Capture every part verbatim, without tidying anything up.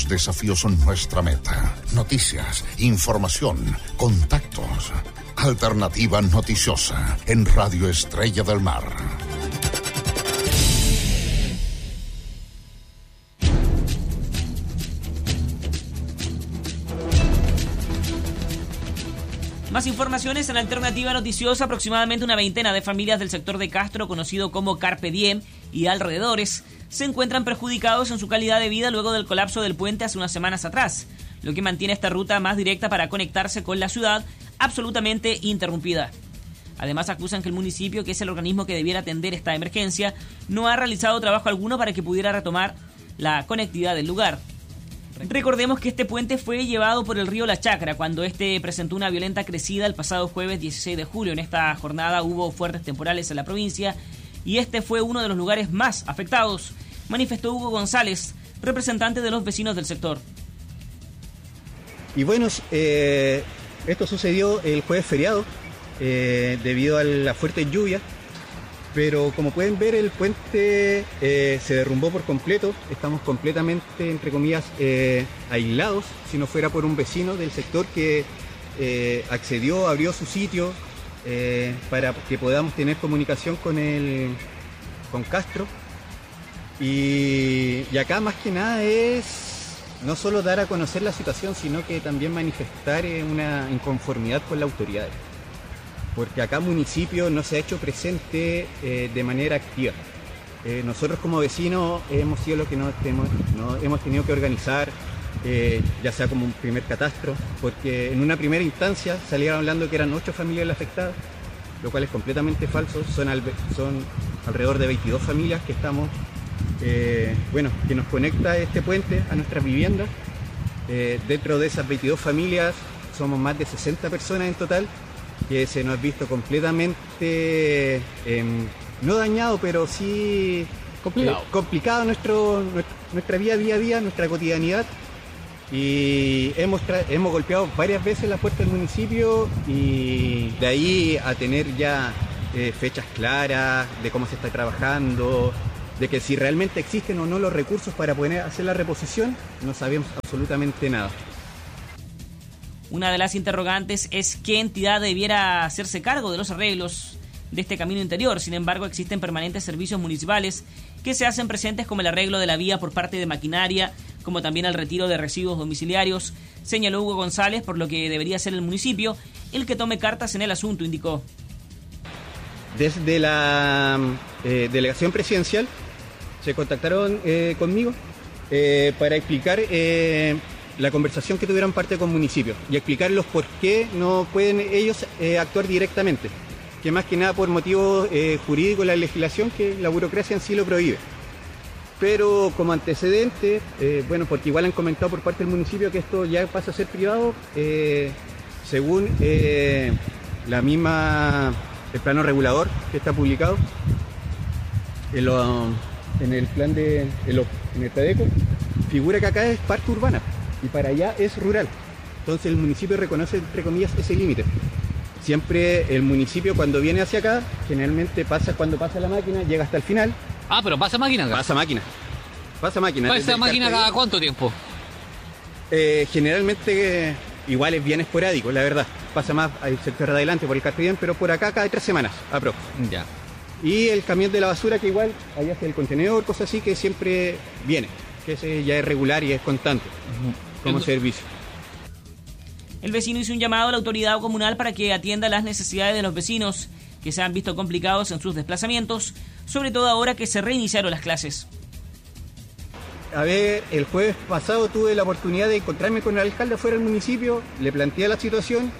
desafíos son nuestra meta. Noticias, información, contactos. Alternativa Noticiosa en Radio Estrella del Mar. Más informaciones en Alternativa Noticiosa. Aproximadamente una veintena de familias del sector de Castro, conocido como Carpe Diem, y alrededores, se encuentran perjudicados en su calidad de vida luego del colapso del puente hace unas semanas atrás, lo que mantiene esta ruta más directa para conectarse con la ciudad absolutamente interrumpida. Además, acusan que el municipio, que es el organismo que debiera atender esta emergencia, no ha realizado trabajo alguno para que pudiera retomar la conectividad del lugar. Recordemos que este puente fue llevado por el río La Chacra cuando este presentó una violenta crecida el pasado jueves dieciséis de julio. En esta jornada hubo fuertes temporales en la provincia y este fue uno de los lugares más afectados, manifestó Hugo González, representante de los vecinos del sector. Y bueno, eh, esto sucedió el jueves feriado eh, debido a la fuerte lluvia, pero como pueden ver el puente eh, se derrumbó por completo. Estamos completamente, entre comillas, eh, aislados, si no fuera por un vecino del sector que eh, accedió, abrió su sitio eh, para que podamos tener comunicación con, el, con Castro. Y, y acá más que nada es no solo dar a conocer la situación, sino que también manifestar una inconformidad con las autoridades, porque acá municipio no se ha hecho presente eh, de manera activa. Eh, nosotros como vecinos hemos sido los que nos hemos, no, hemos tenido que organizar, eh, ya sea como un primer catastro, porque en una primera instancia salieron hablando que eran ocho familias las afectadas, lo cual es completamente falso. Son, al, son alrededor de veintidós familias que estamos, eh, bueno, que nos conecta este puente a nuestras viviendas. Eh, dentro de esas veintidós familias somos más de sesenta personas en total, que se nos ha visto completamente, eh, no dañado, pero sí complicado, eh, complicado nuestro, nuestra vida día a día, nuestra cotidianidad. Y hemos, hemos golpeado varias veces la puerta del municipio, y de ahí a tener ya eh, fechas claras de cómo se está trabajando, de que si realmente existen o no los recursos para poder hacer la reposición, no sabemos absolutamente nada. Una de las interrogantes es qué entidad debiera hacerse cargo de los arreglos de este camino interior. Sin embargo, existen permanentes servicios municipales que se hacen presentes, como el arreglo de la vía por parte de maquinaria, como también el retiro de residuos domiciliarios, señaló Hugo González, por lo que debería ser el municipio el que tome cartas en el asunto, indicó. Desde la eh, delegación presidencial se contactaron eh, conmigo eh, para explicar eh, la conversación que tuvieron parte con municipios y explicarlos por qué no pueden ellos eh, actuar directamente, que más que nada por motivos eh, jurídicos, la legislación, que la burocracia en sí lo prohíbe. Pero como antecedente, eh, bueno, porque igual han comentado por parte del municipio que esto ya pasa a ser privado, eh, según eh, la misma, el plano regulador que está publicado en, lo, en el plan de, en, lo, en el Tadeco, figura que acá es parte urbana y para allá es rural. Entonces el municipio reconoce, entre comillas, ese límite. Siempre el municipio, cuando viene hacia acá, generalmente pasa, cuando pasa la máquina, llega hasta el final. Ah, pero pasa máquina acá. Pasa máquina. Pasa máquina. ¿Pasa máquina cada cuánto tiempo? Eh, generalmente, eh, igual es bien esporádico, la verdad. Pasa más al sector de adelante por el Carpe Diem, pero por acá cada tres semanas, aprox. Ya. Y el camión de la basura, que igual, allá hacia el contenedor, cosas así, que siempre viene. Que ese ya es regular y es constante, uh-huh, como el... servicio. El vecino hizo un llamado a la autoridad comunal para que atienda las necesidades de los vecinos que se han visto complicados en sus desplazamientos, sobre todo ahora que se reiniciaron las clases. A ver, el jueves pasado tuve la oportunidad de encontrarme con el alcalde afuera del municipio, le planteé la situación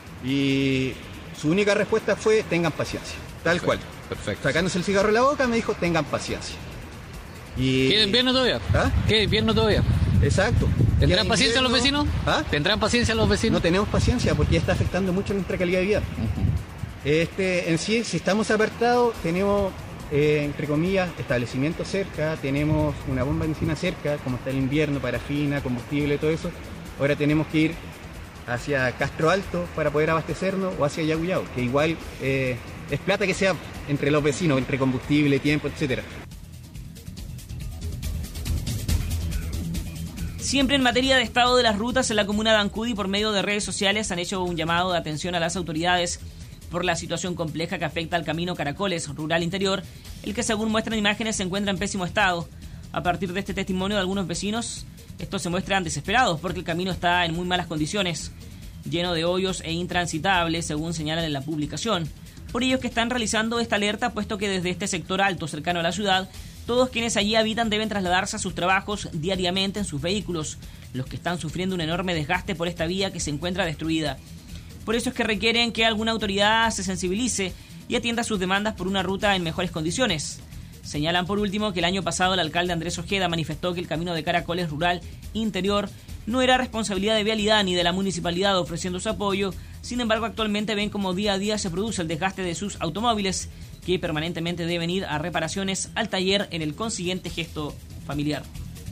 y su única respuesta fue: tengan paciencia, tal perfecto, cual. Perfecto. Sacándose el cigarro de la boca me dijo: tengan paciencia. Y... ¿Queda invierno todavía? ¿Ah? ¿Queda invierno todavía? Exacto. ¿Tendrán paciencia los vecinos? ¿Ah? ¿Tendrán paciencia los vecinos? No tenemos paciencia porque ya está afectando mucho nuestra calidad de vida. Uh-huh. Este, en sí, si estamos apartados, tenemos, eh, entre comillas, establecimientos cerca, tenemos una bomba de benzina cerca, como está el invierno, parafina, combustible, todo eso. Ahora tenemos que ir hacia Castro Alto para poder abastecernos, o hacia Yagullao, que igual eh, es plata que sea entre los vecinos, entre combustible, tiempo, etcétera. Siempre en materia de estado de las rutas, en la comuna de Ancudi, por medio de redes sociales, han hecho un llamado de atención a las autoridades por la situación compleja que afecta al camino Caracoles Rural Interior, el que, según muestran imágenes, se encuentra en pésimo estado. A partir de este testimonio de algunos vecinos, estos se muestran desesperados porque el camino está en muy malas condiciones, lleno de hoyos e intransitable, según señalan en la publicación. Por ello es que están realizando esta alerta, puesto que desde este sector alto cercano a la ciudad, todos quienes allí habitan deben trasladarse a sus trabajos diariamente en sus vehículos, los que están sufriendo un enorme desgaste por esta vía que se encuentra destruida. Por eso es que requieren que alguna autoridad se sensibilice y atienda sus demandas por una ruta en mejores condiciones. Señalan por último que el año pasado el alcalde Andrés Ojeda manifestó que el camino de Caracoles Rural Interior no era responsabilidad de Vialidad ni de la municipalidad ofreciendo su apoyo. Sin embargo, actualmente ven como día a día se produce el desgaste de sus automóviles, que permanentemente deben ir a reparaciones al taller en el consiguiente gesto familiar.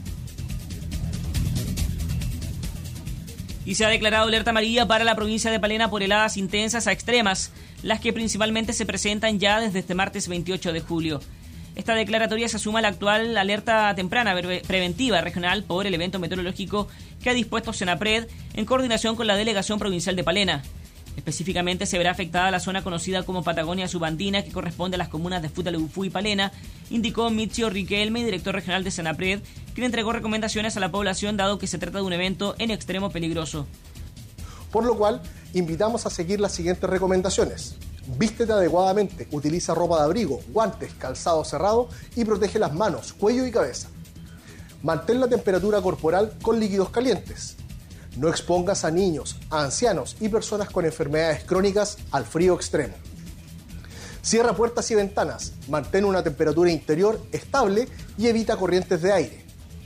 Y se ha declarado alerta amarilla para la provincia de Palena por heladas intensas a extremas, las que principalmente se presentan ya desde este martes veintiocho de julio. Esta declaratoria se suma a la actual alerta temprana preventiva regional por el evento meteorológico que ha dispuesto Senapred en coordinación con la Delegación Provincial de Palena. Específicamente se verá afectada la zona conocida como Patagonia Subandina, que corresponde a las comunas de Futaleufú y Palena, indicó Mitzio Riquelme, director regional de Senapred, quien entregó recomendaciones a la población dado que se trata de un evento en extremo peligroso. Por lo cual, invitamos a seguir las siguientes recomendaciones. Vístete adecuadamente, utiliza ropa de abrigo, guantes, calzado cerrado y protege las manos, cuello y cabeza. Mantén la temperatura corporal con líquidos calientes. No expongas a niños, a ancianos y personas con enfermedades crónicas al frío extremo. Cierra puertas y ventanas, mantén una temperatura interior estable y evita corrientes de aire.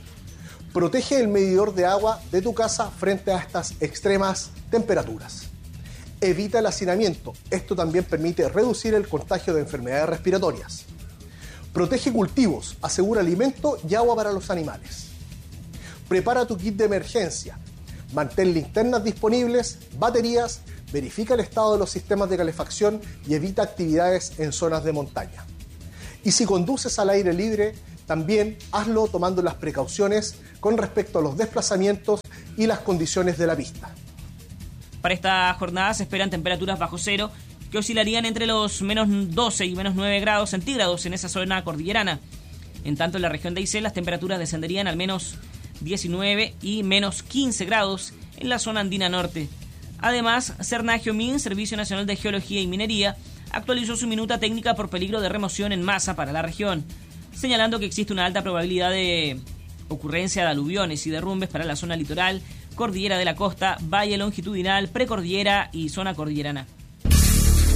Protege el medidor de agua de tu casa frente a estas extremas temperaturas. Evita el hacinamiento, esto también permite reducir el contagio de enfermedades respiratorias. Protege cultivos, asegura alimento y agua para los animales. Prepara tu kit de emergencia. Mantén linternas disponibles, baterías, verifica el estado de los sistemas de calefacción y evita actividades en zonas de montaña. Y si conduces al aire libre, también hazlo tomando las precauciones con respecto a los desplazamientos y las condiciones de la pista. Para esta jornada se esperan temperaturas bajo cero, que oscilarían entre los menos doce y menos nueve grados centígrados en esa zona cordillerana. En tanto, en la región de Aysén las temperaturas descenderían al menos diecinueve y menos quince grados en la zona andina norte. Además, Cernageomin, Servicio Nacional de Geología y Minería, actualizó su minuta técnica por peligro de remoción en masa para la región, señalando que existe una alta probabilidad de ocurrencia de aluviones y derrumbes para la zona litoral, cordillera de la costa, valle longitudinal, precordillera y zona cordillerana.